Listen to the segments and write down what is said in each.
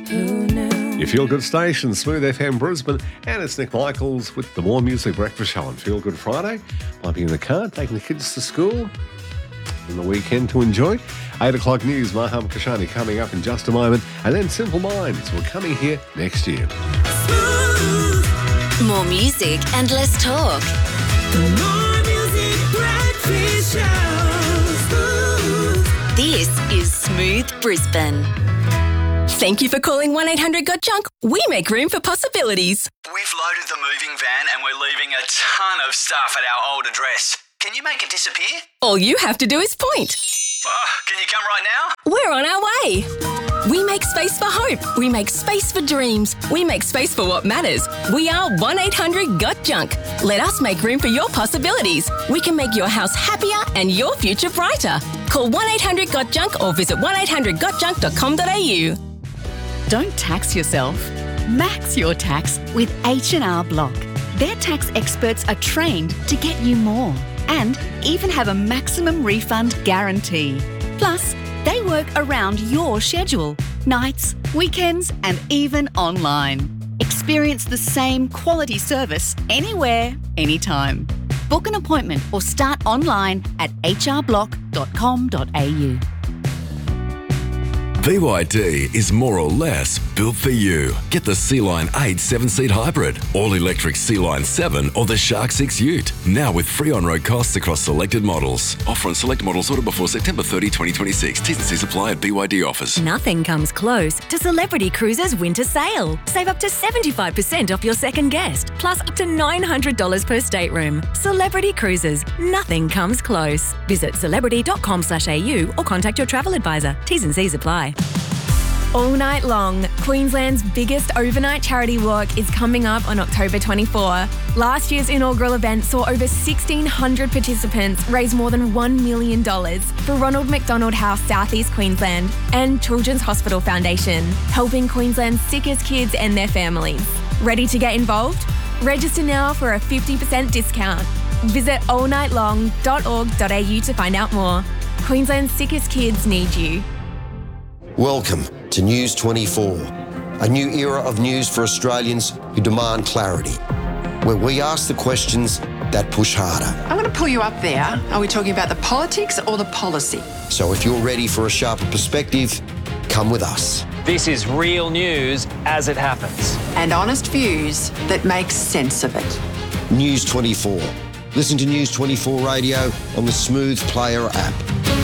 Your Feel Good station, Smooth FM Brisbane, and it's Nick Michaels with the More Music Breakfast Show on Feel Good Friday. Might be in the car, taking the kids to school, and the weekend to enjoy. 8 o'clock news, Maham Kashani coming up in just a moment, and then Simple Minds, we're coming here next year. More music and less talk. More Music Breakfast Show. This is Smooth Brisbane. Thank you for calling 1-800-GOT-JUNK. We make room for possibilities. We've loaded the moving van and we're leaving a ton of stuff at our old address. Can you make it disappear? All you have to do is point. Can you come right now? We're on our way. We make space for hope. We make space for dreams. We make space for what matters. We are 1-800-GOT-JUNK. Let us make room for your possibilities. We can make your house happier and your future brighter. Call 1-800-GOT-JUNK or visit 1800gotjunk.com.au. Don't tax yourself. Max your tax with H&R Block. Their tax experts are trained to get you more and even have a maximum refund guarantee. Plus, they work around your schedule, nights, weekends, and even online. Experience the same quality service anywhere, anytime. Book an appointment or start online at hrblock.com.au. BYD is more or less built for you. Get the Sea-Line 8 7-seat hybrid, all-electric Sea-Line 7 or the Shark 6 Ute. Now with free on-road costs across selected models. Offer on select models ordered before September 30, 2026. T's and C's apply at BYD offers. Nothing comes close to Celebrity Cruises' winter sale. Save up to 75% off your second guest, plus up to $900 per stateroom. Celebrity Cruises. Nothing comes close. Visit celebrity.com/au or contact your travel advisor. T's and C's apply. All night long, Queensland's biggest overnight charity walk is coming up on October 24. Last year's inaugural event saw over 1,600 participants raise more than $1 million for Ronald McDonald House, Southeast Queensland, and Children's Hospital Foundation, helping Queensland's sickest kids and their families. Ready to get involved? Register now for a 50% discount. Visit allnightlong.org.au to find out more. Queensland's sickest kids need you. Welcome to News 24, a new era of news for Australians who demand clarity, where we ask the questions that push harder. I'm going to pull you up there. Are we talking about the politics or the policy? So if you're ready for a sharper perspective, come with us. This is real news as it happens. And honest views that make sense of it. News 24. Listen to News 24 Radio on the Smooth Player app.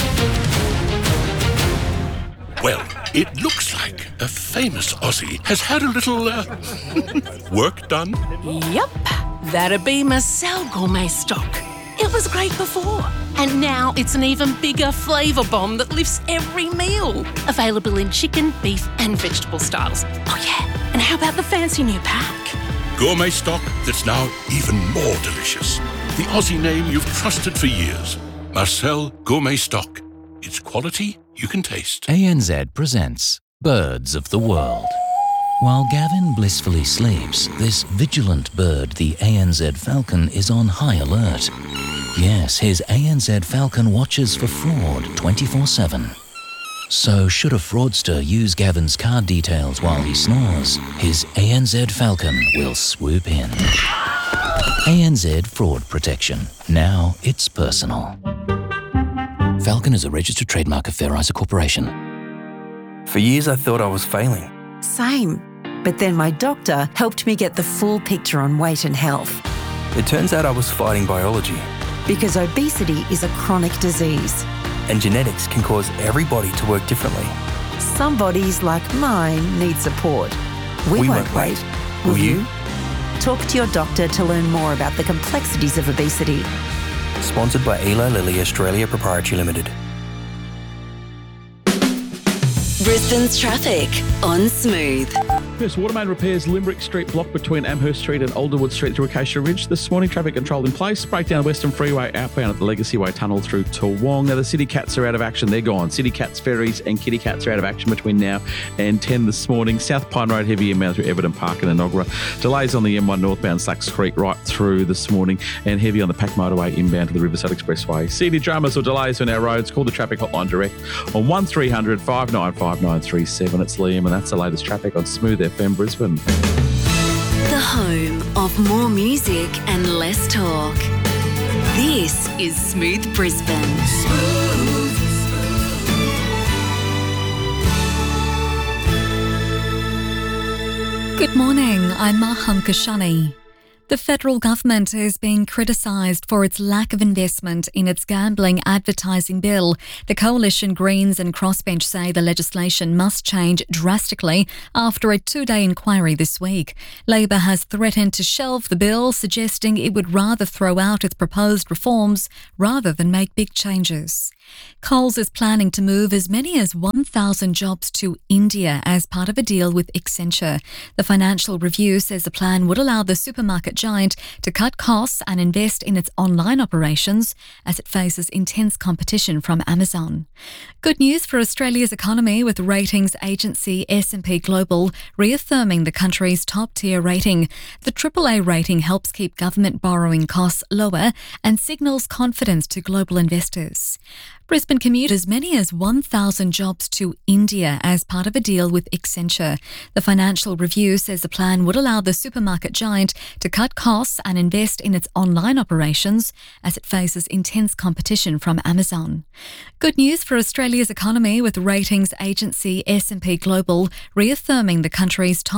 Well, it looks like a famous Aussie has had a little work done. Yup, that'd be Marcel Gourmet Stock. It was great before, and now it's an even bigger flavour bomb that lifts every meal. Available in chicken, beef and vegetable styles. Oh yeah, and how about the fancy new pack? Gourmet stock that's now even more delicious. The Aussie name you've trusted for years. Marcel Gourmet Stock. It's quality you can taste. ANZ presents Birds of the World. While Gavin blissfully sleeps, this vigilant bird, the ANZ falcon, is on high alert. Yes, his ANZ falcon watches for fraud 24/7. So should a fraudster use Gavin's card details while he snores, his ANZ falcon will swoop in. ANZ Fraud Protection. Now it's personal. Falcon is a registered trademark of Fair Isa Corporation. For years I thought I was failing. Same. But then my doctor helped me get the full picture on weight and health. It turns out I was fighting biology. Because obesity is a chronic disease. And genetics can cause every body to work differently. Some bodies, like mine, need support. We won't wait. Will you? Talk to your doctor to learn more about the complexities of obesity. Sponsored by Eli Lilly Australia Proprietary Limited. Brisbane's traffic on Smooth. Amherst Watermain repairs Limerick Street block between Amherst Street and Alderwood Street through Acacia Ridge this morning. Traffic control in place. Breakdown Western Freeway outbound at the Legacy Way Tunnel through Toowong. Now the City Cats are out of action. They're gone. City Cats ferries and Kitty Cats are out of action between now and 10 this morning. South Pine Road heavy inbound through Everton Park and Enoggera. Delays on the M1 northbound Slacks Creek right through this morning, and heavy on the Pack Motorway inbound to the Riverside Expressway. See any dramas or delays on our roads, call the traffic hotline direct on 1300 595 937. It's Liam, and that's the latest traffic on Smooth FM Brisbane. The home of more music and less talk. This is Smooth Brisbane. Good morning, I'm Maham Kashani. The federal government is being criticised for its lack of investment in its gambling advertising bill. The Coalition, Greens and Crossbench say the legislation must change drastically after a 2-day inquiry this week. Labor has threatened to shelve the bill, suggesting it would rather throw out its proposed reforms rather than make big changes. Coles is planning to move as many as 1,000 jobs to India as part of a deal with Accenture. The Financial Review says the plan would allow the supermarket giant to cut costs and invest in its online operations as it faces intense competition from Amazon. Good news for Australia's economy, with ratings agency S&P Global reaffirming the country's top-tier rating. The AAA rating helps keep government borrowing costs lower and signals confidence to global investors. Brisbane commute as many as 1,000 jobs to India as part of a deal with Accenture. The Financial Review says the plan would allow the supermarket giant to cut costs and invest in its online operations as it faces intense competition from Amazon. Good news for Australia's economy, with ratings agency S&P Global reaffirming the country's top